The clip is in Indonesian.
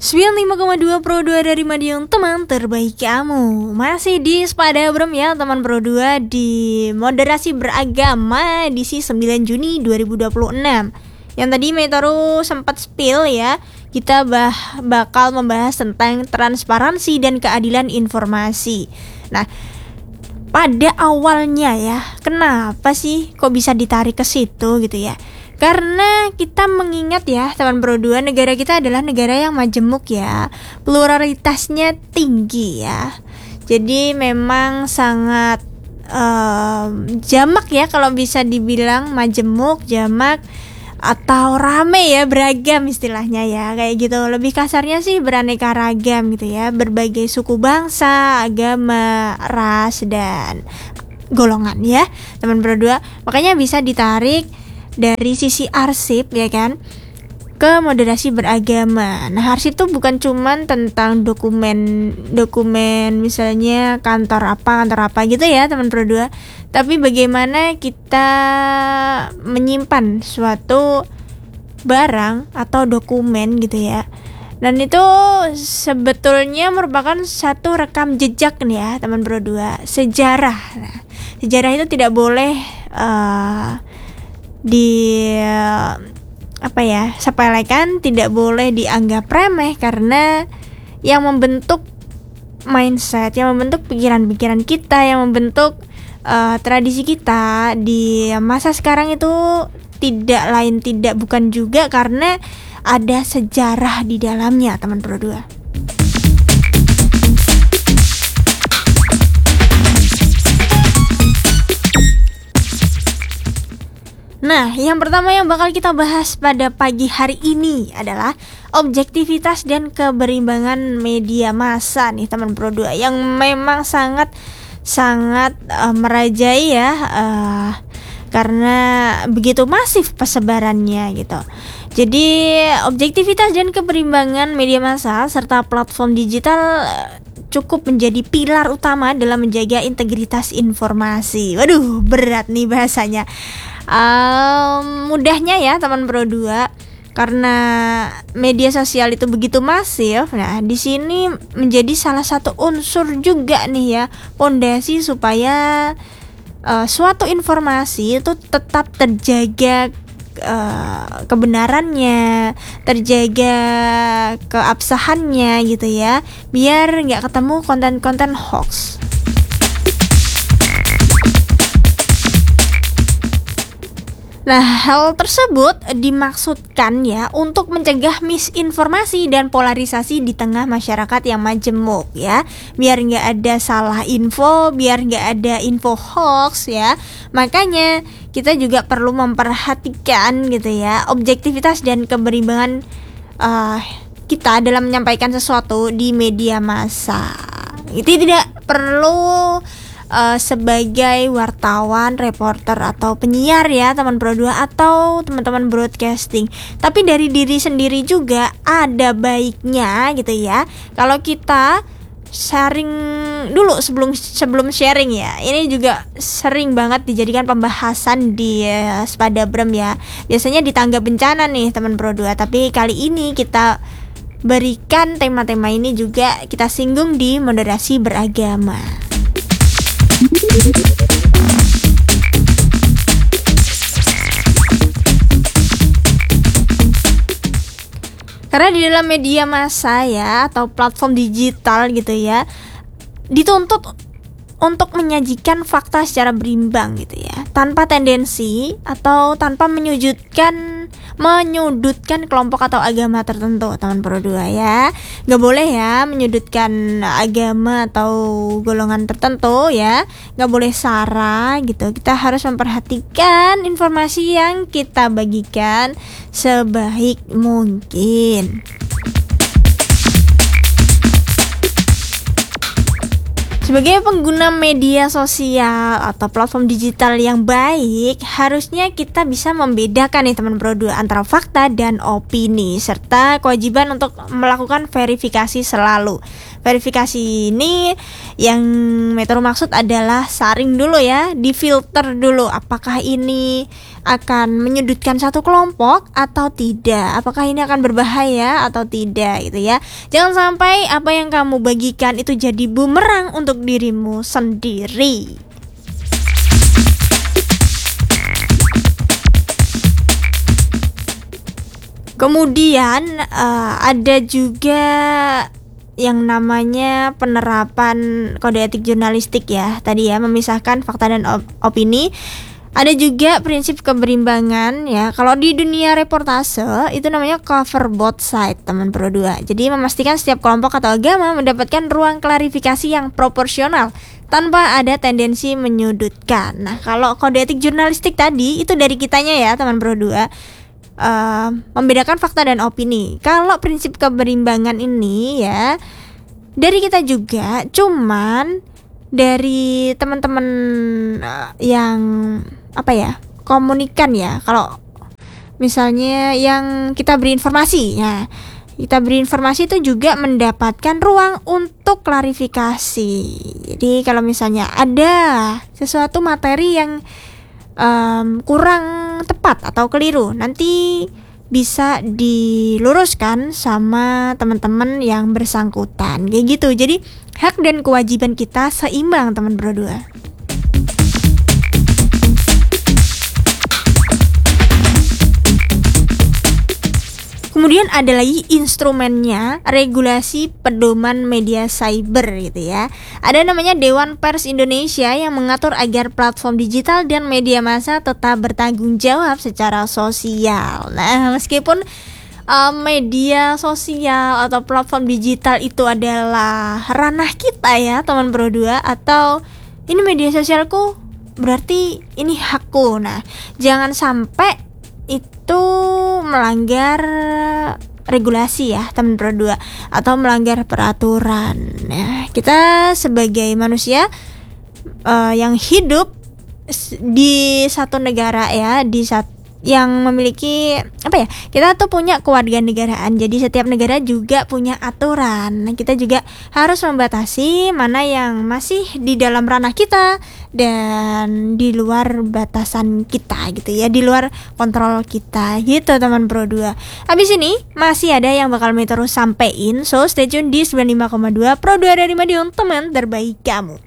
95,2 Pro 2 dari Madiun, teman terbaik kamu. Masih di Sepada Brem ya teman Pro 2, di moderasi beragama edisi 9 Juni 2026. Yang tadi Meteoru sempat spill ya, kita bakal membahas tentang transparansi dan keadilan informasi. Nah, pada awalnya ya, kenapa sih kok bisa ditarik ke situ gitu ya? Karena kita mengingat ya teman Pro 2, negara kita adalah negara yang majemuk ya, pluralitasnya tinggi ya. Jadi memang sangat jamak ya, kalau bisa dibilang majemuk, jamak atau rame ya, beragam istilahnya ya, kayak gitu. Lebih kasarnya sih beraneka ragam gitu ya, berbagai suku bangsa, agama, ras dan golongan ya teman Pro 2. Makanya bisa ditarik dari sisi arsip ya kan ke moderasi beragama. Nah, arsip itu bukan cuman tentang dokumen misalnya kantor apa gitu ya teman Pro 2, tapi bagaimana kita menyimpan suatu barang atau dokumen gitu ya. Dan itu sebetulnya merupakan satu rekam jejak nih ya teman Pro 2, sejarah. Nah, sejarah itu tidak boleh sepelekan, tidak boleh dianggap remeh, karena yang membentuk mindset, yang membentuk pikiran-pikiran kita, yang membentuk tradisi kita di masa sekarang itu bukan juga karena ada sejarah di dalamnya teman Pro 2. Nah, yang pertama yang bakal kita bahas pada pagi hari ini adalah objektivitas dan keberimbangan media massa nih teman Pro 2, yang memang sangat merajai ya, karena begitu masif persebarannya gitu. Jadi objektivitas dan keberimbangan media massa serta platform digital cukup menjadi pilar utama dalam menjaga integritas informasi. Waduh, berat nih bahasanya. Mudahnya ya teman Pro 2, karena media sosial itu begitu masif. Nah, di sini menjadi salah satu unsur juga nih ya, pondasi supaya suatu informasi itu tetap terjaga kebenarannya, terjaga keabsahannya gitu ya, biar nggak ketemu konten-konten hoax. Nah, hal tersebut dimaksudkan ya untuk mencegah misinformasi dan polarisasi di tengah masyarakat yang majemuk ya, biar nggak ada salah info, biar nggak ada info hoax ya. Makanya kita juga perlu memperhatikan gitu ya objektivitas dan keberimbangan kita dalam menyampaikan sesuatu di media massa. Itu tidak perlu sebagai wartawan, reporter atau penyiar ya teman Pro 2, atau teman-teman broadcasting, tapi dari diri sendiri juga ada baiknya gitu ya kalau kita sharing dulu sebelum sharing ya. Ini juga sering banget dijadikan pembahasan di Sepada Brem ya, biasanya di tangga bencana nih teman Pro 2, tapi kali ini kita berikan tema-tema ini juga kita singgung di moderasi beragama. Karena di dalam media massa ya atau platform digital gitu ya, dituntut untuk menyajikan fakta secara berimbang gitu ya, tanpa tendensi atau tanpa menyudutkan kelompok atau agama tertentu teman Pro 2 ya. Gak boleh ya menyudutkan agama atau golongan tertentu ya, gak boleh sara gitu. Kita harus memperhatikan informasi yang kita bagikan sebaik mungkin. Sebagai pengguna media sosial atau platform digital yang baik, harusnya kita bisa membedakan nih teman Pro 2 antara fakta dan opini, serta kewajiban untuk melakukan verifikasi selalu. Verifikasi ini yang Metro maksud adalah saring dulu ya, difilter dulu apakah ini akan menyudutkan satu kelompok atau tidak, apakah ini akan berbahaya atau tidak gitu ya. Jangan sampai apa yang kamu bagikan itu jadi bumerang untuk dirimu sendiri. Kemudian ada juga yang namanya penerapan kode etik jurnalistik ya. Tadi ya, memisahkan fakta dan opini. Ada juga prinsip keberimbangan ya. Kalau di dunia reportase itu namanya cover both side teman Pro 2. Jadi memastikan setiap kelompok atau agama mendapatkan ruang klarifikasi yang proporsional tanpa ada tendensi menyudutkan. Nah, kalau kode etik jurnalistik tadi itu dari kitanya ya teman Pro 2. Membedakan fakta dan opini. Kalau prinsip keberimbangan ini ya dari kita juga, cuman dari teman-teman yang komunikan ya. Kalau misalnya yang kita beri informasi ya, kita beri informasi itu juga mendapatkan ruang untuk klarifikasi. Jadi kalau misalnya ada sesuatu materi yang kurang tepat atau keliru, nanti bisa diluruskan sama teman-teman yang bersangkutan kayak gitu. Jadi hak dan kewajiban kita seimbang teman Pro 2. Kemudian ada lagi instrumennya, regulasi pedoman media cyber gitu ya. Ada namanya Dewan Pers Indonesia yang mengatur agar platform digital dan media massa tetap bertanggung jawab secara sosial. Nah, meskipun media sosial atau platform digital itu adalah ranah kita ya teman Pro 2, atau ini media sosialku berarti ini hakku. Nah, jangan sampai itu melanggar regulasi ya teman Pro 2 atau melanggar peraturan. Nah, kita sebagai manusia yang hidup di satu negara ya, yang memiliki kita tuh punya kewarganegaraan. Jadi setiap negara juga punya aturan. Nah, kita juga harus membatasi mana yang masih di dalam ranah kita dan di luar batasan kita gitu ya, di luar kontrol kita gitu teman Pro 2. Habis ini masih ada yang bakal Metro sampein, so stay tune di 95,2 Pro 2 dari Madiun, teman terbaik kamu.